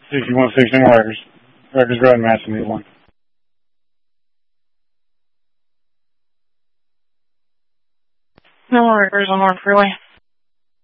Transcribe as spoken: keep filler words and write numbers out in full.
sixty-one sixteen Rikers. Rikers Road, Madison, eight one. No Rikers on North Freeway.